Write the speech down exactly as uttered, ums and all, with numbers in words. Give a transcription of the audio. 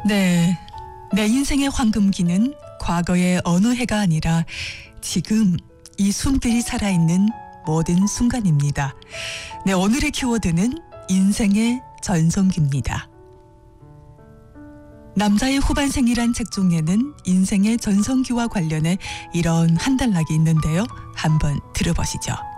네, 내 인생의 황금기는 과거의 어느 해가 아니라 지금 이 숨결이 살아있는 모든 순간입니다. 네, 오늘의 키워드는 인생의 전성기입니다. 남자의 후반생이란 책 중에는 인생의 전성기와 관련해 이런 한 단락이 있는데요. 한번 들어보시죠.